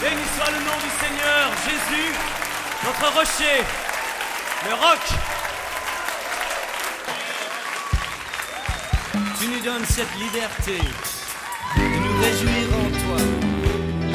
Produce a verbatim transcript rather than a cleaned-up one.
Béni soit le nom du Seigneur, Jésus, notre rocher, le roc. Tu nous donnes cette liberté de nous réjouir en toi.